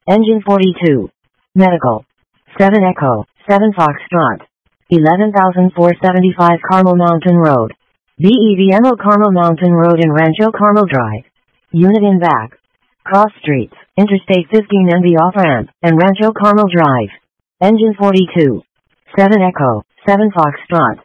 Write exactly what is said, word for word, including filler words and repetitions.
Engine forty-two. Medical. seven Echo, seven Foxtrot. eleven thousand four hundred seventy-five Carmel Mountain Road. B E V M O Carmel Mountain Road in Rancho Carmel Drive. Unit in back. Cross streets, Interstate fifteen and the off-ramp, and Rancho Carmel Drive. Engine forty-two. seven Echo, seven Foxtrot.